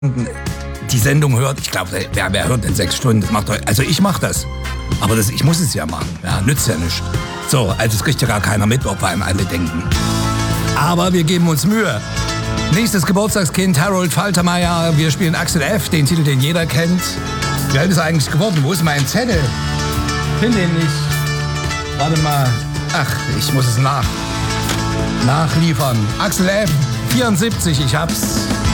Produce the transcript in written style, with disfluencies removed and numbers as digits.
die Sendung hört, ich glaube, wer hört in 6 Stunden, das macht euch, also ich mache das. Aber ich muss es ja machen, ja, nützt ja nichts. So, also es kriegt ja gar keiner mit, ob wir einem alle denken. Aber wir geben uns Mühe. Nächstes Geburtstagskind, Harold Faltermeier. Wir spielen Axel F., den Titel, den jeder kennt. Wie alt ist er eigentlich geworden? Wo ist mein Zettel? Finde ihn nicht. Warte mal. Ach, ich muss es nachliefern. Axel F., 74, ich hab's.